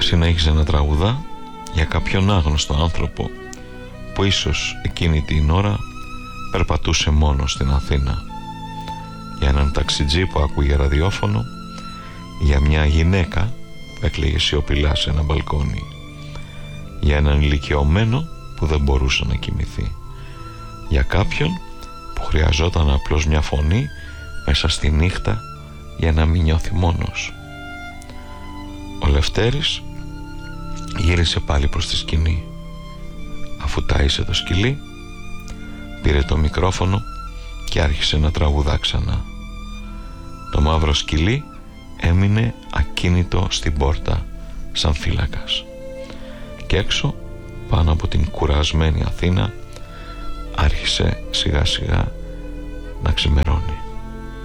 συνέχιζε να τραγουδά για κάποιον άγνωστο άνθρωπο που ίσως εκείνη την ώρα περπατούσε μόνο στην Αθήνα, για έναν ταξιτζή που άκουγε ραδιόφωνο, για μια γυναίκα που έκλαιγε σιωπηλά σε ένα μπαλκόνι, για έναν ηλικιωμένο που δεν μπορούσε να κοιμηθεί, για κάποιον που χρειαζόταν απλώς μια φωνή μέσα στη νύχτα για να μην νιώθει μόνος. Ο Λευτέρης γύρισε πάλι προς τη σκηνή. Αφού τάισε το σκυλί, πήρε το μικρόφωνο και άρχισε να τραγουδά ξανά. Το μαύρο σκυλί έμεινε ακίνητο στην πόρτα σαν φύλακας, και έξω πάνω από την κουρασμένη Αθήνα άρχισε σιγά σιγά να ξημερώνει.